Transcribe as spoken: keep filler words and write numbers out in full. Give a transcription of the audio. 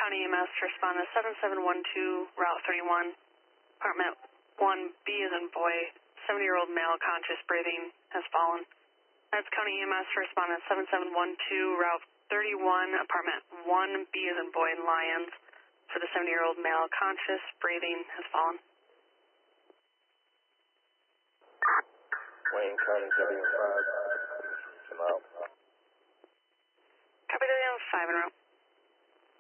County E M S to respond to seven seven one two, Route thirty-one, apartment one B as in boy, seventy-year-old male, conscious, breathing, has fallen. That's County E M S to respond to seven seven one two, Route thirty-one, apartment one B as in boy in Lyons, for the seventy-year-old male, conscious, breathing, has fallen. Wayne County W five, come out. Copy W five in route.